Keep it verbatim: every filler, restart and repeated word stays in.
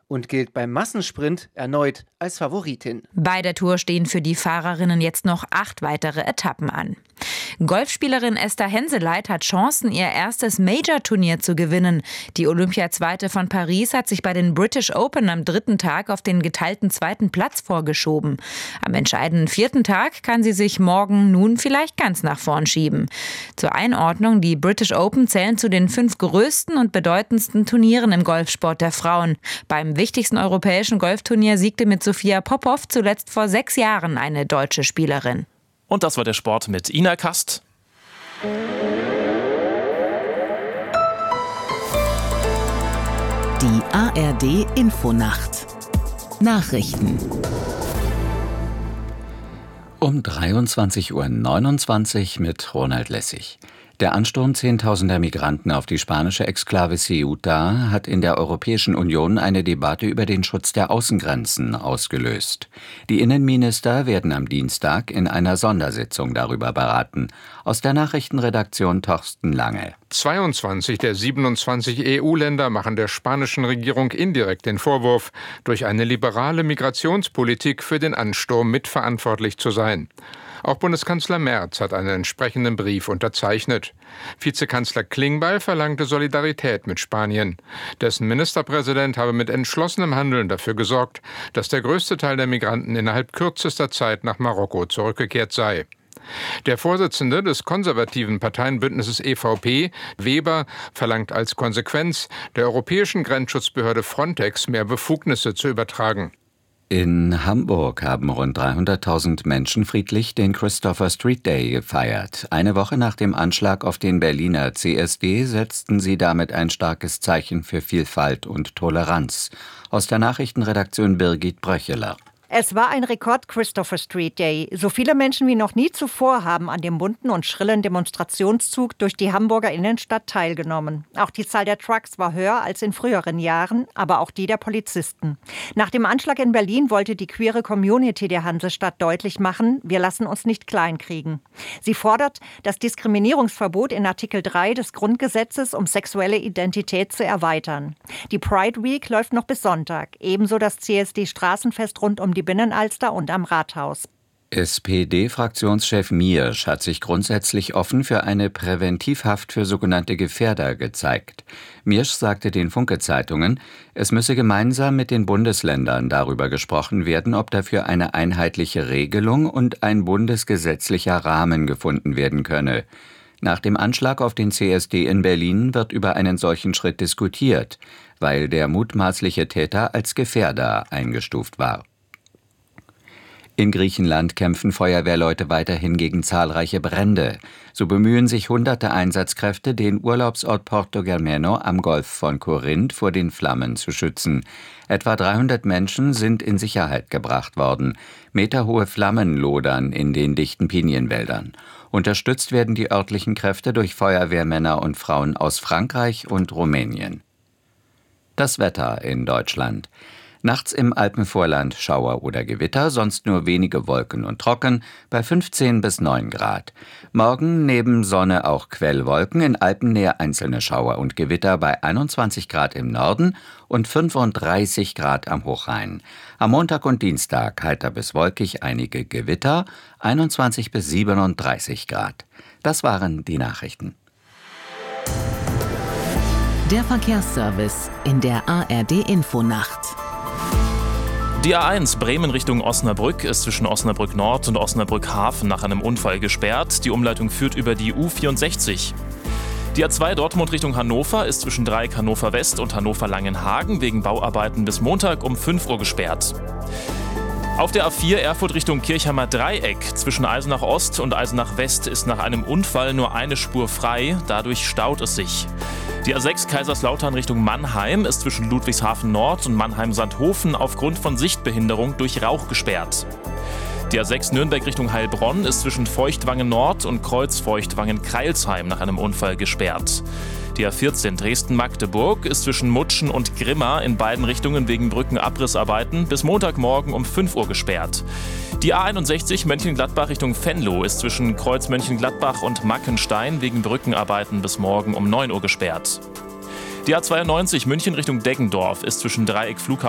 und gilt beim Massensprint erneut als Favoritin. Bei der Tour stehen für die Fahrerinnen jetzt noch acht weitere Etappen an. Golfspielerin Esther Henseleit hat Chancen, ihr erstes Major-Turnier zu gewinnen. Die Olympiazweite von Paris hat sich bei den British Open am dritten Tag auf den geteilten zweiten Platz vorgeschoben. Am entscheidenden vierten Tag kann sie sich morgen nun vielleicht ganz nach vorn schieben. Zur Einordnung, die British Open zählen zu den fünf größten und bedeutendsten Turnieren im Golfsport der Frauen. Beim wichtigsten europäischen Golfturnier siegte mit Sophia Popov zuletzt vor sechs Jahren eine deutsche Spielerin. Und das war der Sport mit Ina Kast. Die A R D Infonacht Nachrichten um dreiundzwanzig Uhr neunundzwanzig mit Ronald Lessig. Der Ansturm zehntausender Migranten auf die spanische Exklave Ceuta hat in der Europäischen Union eine Debatte über den Schutz der Außengrenzen ausgelöst. Die Innenminister werden am Dienstag in einer Sondersitzung darüber beraten. Aus der Nachrichtenredaktion Torsten Lange. zweiundzwanzig der siebenundzwanzig E U-Länder machen der spanischen Regierung indirekt den Vorwurf, durch eine liberale Migrationspolitik für den Ansturm mitverantwortlich zu sein. Auch Bundeskanzler Merz hat einen entsprechenden Brief unterzeichnet. Vizekanzler Klingbeil verlangte Solidarität mit Spanien. Dessen Ministerpräsident habe mit entschlossenem Handeln dafür gesorgt, dass der größte Teil der Migranten innerhalb kürzester Zeit nach Marokko zurückgekehrt sei. Der Vorsitzende des konservativen Parteienbündnisses E V P, Weber, verlangt als Konsequenz, der europäischen Grenzschutzbehörde Frontex mehr Befugnisse zu übertragen. In Hamburg haben rund dreihunderttausend Menschen friedlich den Christopher Street Day gefeiert. Eine Woche nach dem Anschlag auf den Berliner C S D setzten sie damit ein starkes Zeichen für Vielfalt und Toleranz. Aus der Nachrichtenredaktion Birgit Bröcheler. Es war ein Rekord-Christopher Street Day. So viele Menschen wie noch nie zuvor haben an dem bunten und schrillen Demonstrationszug durch die Hamburger Innenstadt teilgenommen. Auch die Zahl der Trucks war höher als in früheren Jahren, aber auch die der Polizisten. Nach dem Anschlag in Berlin wollte die queere Community der Hansestadt deutlich machen, wir lassen uns nicht kleinkriegen. Sie fordert, das Diskriminierungsverbot in Artikel drei des Grundgesetzes um sexuelle Identität zu erweitern. Die Pride Week läuft noch bis Sonntag, ebenso das C S D-Straßenfest rund um die Binnenalster und am Rathaus. S P D-Fraktionschef Miersch hat sich grundsätzlich offen für eine Präventivhaft für sogenannte Gefährder gezeigt. Miersch sagte den Funke-Zeitungen, es müsse gemeinsam mit den Bundesländern darüber gesprochen werden, ob dafür eine einheitliche Regelung und ein bundesgesetzlicher Rahmen gefunden werden könne. Nach dem Anschlag auf den C S D in Berlin wird über einen solchen Schritt diskutiert, weil der mutmaßliche Täter als Gefährder eingestuft war. In Griechenland kämpfen Feuerwehrleute weiterhin gegen zahlreiche Brände. So bemühen sich hunderte Einsatzkräfte, den Urlaubsort Portogermeno am Golf von Korinth vor den Flammen zu schützen. Etwa dreihundert Menschen sind in Sicherheit gebracht worden. Meterhohe Flammen lodern in den dichten Pinienwäldern. Unterstützt werden die örtlichen Kräfte durch Feuerwehrmänner und Frauen aus Frankreich und Rumänien. Das Wetter in Deutschland. Nachts im Alpenvorland Schauer oder Gewitter, sonst nur wenige Wolken und trocken, bei fünfzehn bis neun Grad. Morgen neben Sonne auch Quellwolken, in Alpennähe einzelne Schauer und Gewitter bei einundzwanzig Grad im Norden und fünfunddreißig Grad am Hochrhein. Am Montag und Dienstag heiter bis wolkig, einige Gewitter, einundzwanzig bis siebenunddreißig Grad. Das waren die Nachrichten. Der Verkehrsservice in der A R D Infonacht. Die A eins Bremen Richtung Osnabrück ist zwischen Osnabrück Nord und Osnabrück Hafen nach einem Unfall gesperrt. Die Umleitung führt über die U vierundsechzig. Die A zwei Dortmund Richtung Hannover ist zwischen Dreieck Hannover West und Hannover Langenhagen wegen Bauarbeiten bis Montag um fünf Uhr gesperrt. Auf der A vier Erfurt Richtung Kirchheimer Dreieck zwischen Eisenach Ost und Eisenach West ist nach einem Unfall nur eine Spur frei, dadurch staut es sich. Die A sechs Kaiserslautern Richtung Mannheim ist zwischen Ludwigshafen Nord und Mannheim-Sandhofen aufgrund von Sichtbehinderung durch Rauch gesperrt. Die A sechs Nürnberg Richtung Heilbronn ist zwischen Feuchtwangen Nord und Kreuzfeuchtwangen-Kreilsheim nach einem Unfall gesperrt. Die A vierzehn Dresden-Magdeburg ist zwischen Mutschen und Grimma in beiden Richtungen wegen Brückenabrissarbeiten bis Montagmorgen um fünf Uhr gesperrt. Die A einundsechzig Mönchengladbach Richtung Venlo ist zwischen Kreuz Mönchengladbach und Mackenstein wegen Brückenarbeiten bis morgen um neun Uhr gesperrt. Die A zweiundneunzig München Richtung Deggendorf ist zwischen Dreieck Flughafen